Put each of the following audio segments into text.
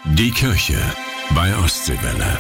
Die Kirche bei Ostseewelle.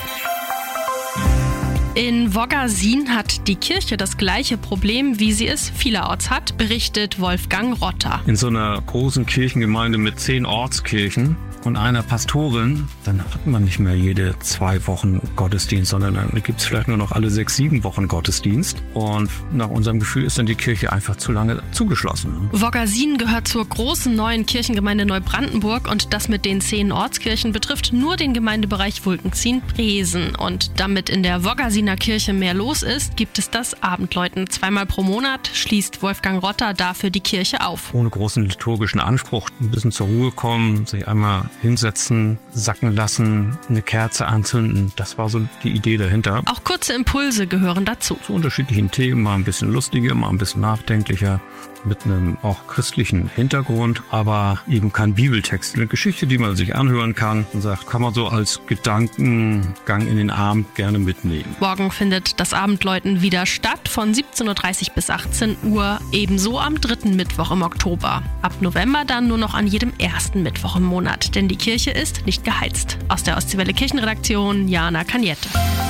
In Woggersin hat die Kirche das gleiche Problem, wie sie es vielerorts hat, berichtet Wolfgang Rotter. In so einer großen Kirchengemeinde mit 10 Ortskirchen und einer Pastorin, dann hat man nicht mehr jede 2 Wochen Gottesdienst, sondern dann gibt es vielleicht nur noch alle 6, 7 Wochen Gottesdienst. Und nach unserem Gefühl ist dann die Kirche einfach zu lange zugeschlossen. Woggersin gehört zur großen neuen Kirchengemeinde Neubrandenburg und das mit den 10 Ortskirchen betrifft nur den Gemeindebereich Wulkenzien-Bresen. Und damit in der Woggersiner Kirche mehr los ist, gibt es das Abendläuten. 2-mal pro Monat schließt Wolfgang Rotter dafür die Kirche auf. Ohne großen liturgischen Anspruch, ein bisschen zur Ruhe kommen, sich einmal hinsetzen, sacken lassen, eine Kerze anzünden. Das war so die Idee dahinter. Auch kurze Impulse gehören dazu. Zu unterschiedlichen Themen, mal ein bisschen lustiger, mal ein bisschen nachdenklicher, mit einem auch christlichen Hintergrund, aber eben kein Bibeltext. Eine Geschichte, die man sich anhören kann und sagt, kann man so als Gedankengang in den Abend gerne mitnehmen. Morgen findet das Abendläuten wieder statt, von 17.30 Uhr bis 18 Uhr, ebenso am 3. Mittwoch im Oktober. Ab November dann nur noch an jedem 1. Mittwoch im Monat, denn die Kirche ist nicht geheizt. Aus der Ostseewelle Kirchenredaktion, Jana Kaniette.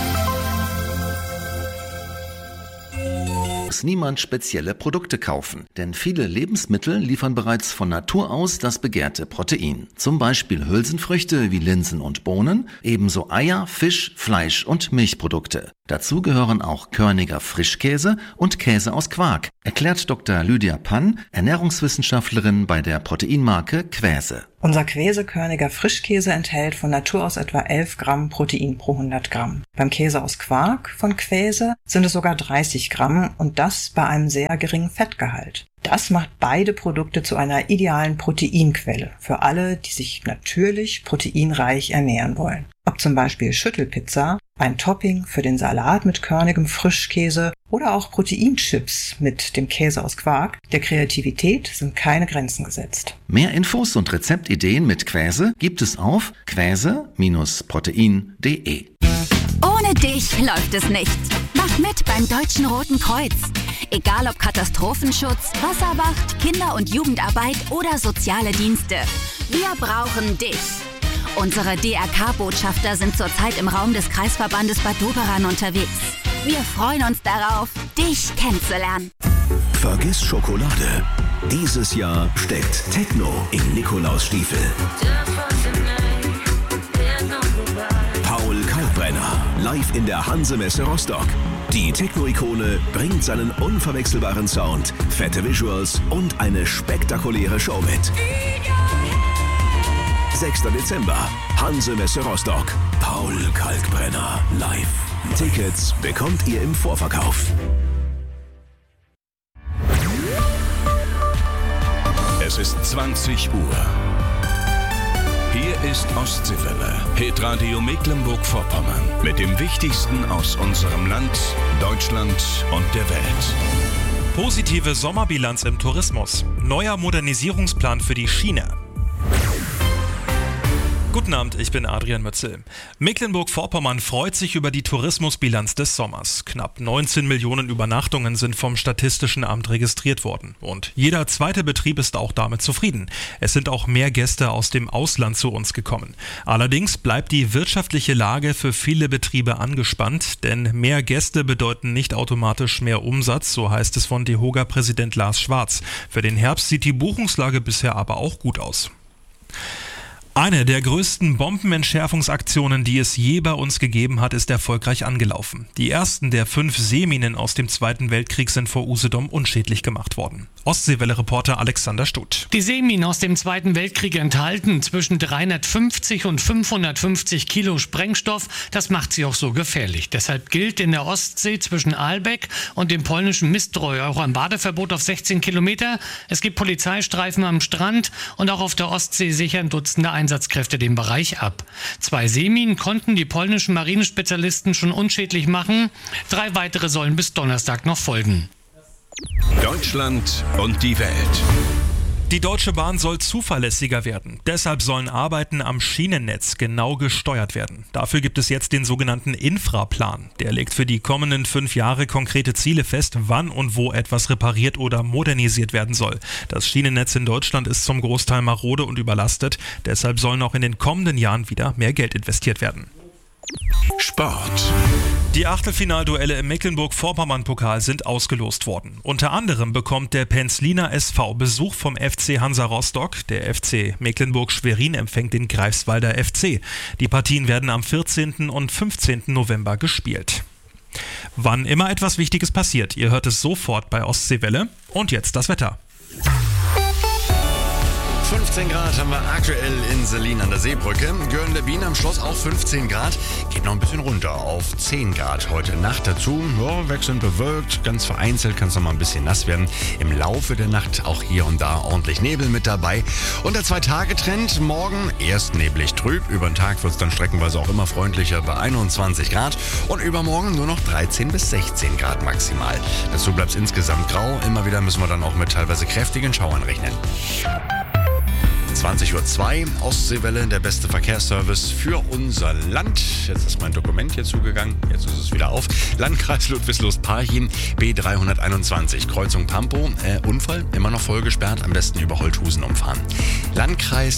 Niemand spezielle Produkte kaufen, denn viele Lebensmittel liefern bereits von Natur aus das begehrte Protein. Zum Beispiel Hülsenfrüchte wie Linsen und Bohnen, ebenso Eier, Fisch, Fleisch und Milchprodukte. Dazu gehören auch körniger Frischkäse und Käse aus Quark, erklärt Dr. Lydia Pann, Ernährungswissenschaftlerin bei der Proteinmarke Quäse. Unser Quäse-körniger Frischkäse enthält von Natur aus etwa 11 Gramm Protein pro 100 Gramm. Beim Käse aus Quark von Quäse sind es sogar 30 Gramm und das bei einem sehr geringen Fettgehalt. Das macht beide Produkte zu einer idealen Proteinquelle für alle, die sich natürlich proteinreich ernähren wollen. Ob zum Beispiel Schüttelpizza, ein Topping für den Salat mit körnigem Frischkäse oder auch Proteinchips mit dem Käse aus Quark, der Kreativität sind keine Grenzen gesetzt. Mehr Infos und Rezeptideen mit Quäse gibt es auf quäse-protein.de. Ohne dich läuft es nicht. Mach mit beim Deutschen Roten Kreuz. Egal ob Katastrophenschutz, Wasserwacht, Kinder- und Jugendarbeit oder soziale Dienste. Wir brauchen dich. Unsere DRK-Botschafter sind zurzeit im Raum des Kreisverbandes Bad Doberan unterwegs. Wir freuen uns darauf, dich kennenzulernen. Vergiss Schokolade. Dieses Jahr steckt Techno in Nikolausstiefel. Paul Kalkbrenner, live in der Hanse-Messe Rostock. Die Techno-Ikone bringt seinen unverwechselbaren Sound, fette Visuals und eine spektakuläre Show mit. 6. Dezember, Hanse-Messe Rostock. Paul Kalkbrenner live. Tickets bekommt ihr im Vorverkauf. Es ist 20 Uhr. Hier ist Ostseewelle, Hitradio Mecklenburg-Vorpommern. Mit dem Wichtigsten aus unserem Land, Deutschland und der Welt. Positive Sommerbilanz im Tourismus. Neuer Modernisierungsplan für die Schiene. Guten Abend, ich bin Adrian Mützel. Mecklenburg-Vorpommern freut sich über die Tourismusbilanz des Sommers. Knapp 19 Millionen Übernachtungen sind vom Statistischen Amt registriert worden. Und jeder zweite Betrieb ist auch damit zufrieden. Es sind auch mehr Gäste aus dem Ausland zu uns gekommen. Allerdings bleibt die wirtschaftliche Lage für viele Betriebe angespannt, denn mehr Gäste bedeuten nicht automatisch mehr Umsatz, so heißt es von DEHOGA-Präsident Lars Schwarz. Für den Herbst sieht die Buchungslage bisher aber auch gut aus. Eine der größten Bombenentschärfungsaktionen, die es je bei uns gegeben hat, ist erfolgreich angelaufen. Die ersten der 5 Seeminen aus dem Zweiten Weltkrieg sind vor Usedom unschädlich gemacht worden. Ostseewelle-Reporter Alexander Stutt. Die Seeminen aus dem Zweiten Weltkrieg enthalten zwischen 350 und 550 Kilo Sprengstoff. Das macht sie auch so gefährlich. Deshalb gilt in der Ostsee zwischen Aalbeck und dem polnischen Mistroj auch ein Badeverbot auf 16 Kilometer. Es gibt Polizeistreifen am Strand und auch auf der Ostsee sichern Dutzende Einsatzkräfte den Bereich ab. 2 Seeminen konnten die polnischen Marinespezialisten schon unschädlich machen. 3 weitere sollen bis Donnerstag noch folgen. Deutschland und die Welt. Die Deutsche Bahn soll zuverlässiger werden. Deshalb sollen Arbeiten am Schienennetz genau gesteuert werden. Dafür gibt es jetzt den sogenannten Infraplan. Der legt für die kommenden 5 Jahre konkrete Ziele fest, wann und wo etwas repariert oder modernisiert werden soll. Das Schienennetz in Deutschland ist zum Großteil marode und überlastet. Deshalb sollen auch in den kommenden Jahren wieder mehr Geld investiert werden. Sport. Die Achtelfinalduelle im Mecklenburg-Vorpommern-Pokal sind ausgelost worden. Unter anderem bekommt der Penzliner SV Besuch vom FC Hansa Rostock. Der FC Mecklenburg-Schwerin empfängt den Greifswalder FC. Die Partien werden am 14. und 15. November gespielt. Wann immer etwas Wichtiges passiert, ihr hört es sofort bei Ostseewelle. Und jetzt das Wetter. 15 Grad haben wir aktuell in Selin an der Seebrücke. Görn-Lebbin am Schloss auch 15 Grad. Geht noch ein bisschen runter auf 10 Grad heute Nacht dazu. Ja, wechselnd bewölkt, ganz vereinzelt kann es noch mal ein bisschen nass werden. Im Laufe der Nacht auch hier und da ordentlich Nebel mit dabei. Und der 2-Tage-Trend, morgen erst neblig trüb. Über den Tag wird es dann streckenweise auch immer freundlicher bei 21 Grad. Und übermorgen nur noch 13 bis 16 Grad maximal. Dazu bleibt es insgesamt grau. Immer wieder müssen wir dann auch mit teilweise kräftigen Schauern rechnen. 20:02 Uhr, Ostseewelle, der beste Verkehrsservice für unser Land. Jetzt ist mein Dokument hier zugegangen, jetzt ist es wieder auf. Landkreis Ludwigslust-Parchim, B321, Kreuzung Pampo, Unfall, immer noch voll gesperrt, am besten über Holthusen umfahren. Landkreis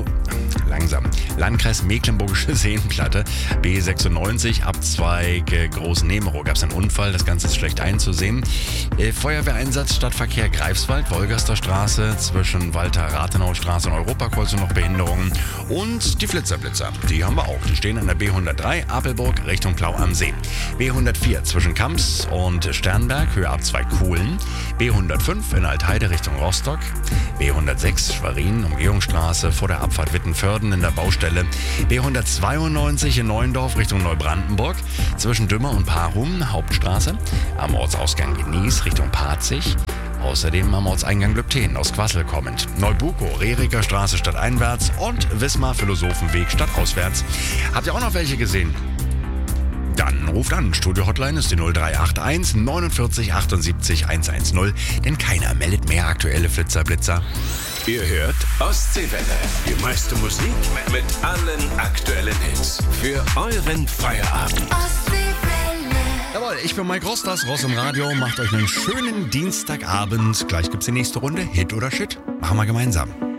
Mecklenburgische Seenplatte, B96, Abzweig Groß-Nemerow, gab es einen Unfall, das Ganze ist schlecht einzusehen. Feuerwehreinsatz, Stadtverkehr Greifswald, Wolgaster Straße, zwischen Walter-Rathenau-Straße und Europakreuzung noch Behinderungen. Und die Flitzerblitzer, die haben wir auch. Die stehen an der B103 Apelburg Richtung Plau am See. B104 zwischen Kamps und Sternberg, Höhe Abzweig Kuhlen. B105 in Altheide Richtung Rostock. B106 Schwerin, Umgehungsstraße vor der Abfahrt Wittenförden in der Baustelle. B192 in Neuendorf Richtung Neubrandenburg. Zwischen Dümmer und Parum, Hauptstraße. Am Ortsausgang Genieß Richtung Parzig. Außerdem am Ortseingang Lübten aus Quassel kommend. Neubuko, Rehriker Straße stadteinwärts und Wismar Philosophenweg stadtauswärts. Habt ihr auch noch welche gesehen? Dann ruft an. Studio-Hotline ist die 0381 49 78 110, denn keiner meldet mehr aktuelle Flitzerblitzer. Ihr hört Ostseewelle. Die meiste Musik mit allen aktuellen Hits. Für euren Feierabend. Jawohl, ich bin Mike Ross, das Ross im Radio. Macht euch einen schönen Dienstagabend. Gleich gibt's die nächste Runde. Hit oder Shit? Machen wir gemeinsam.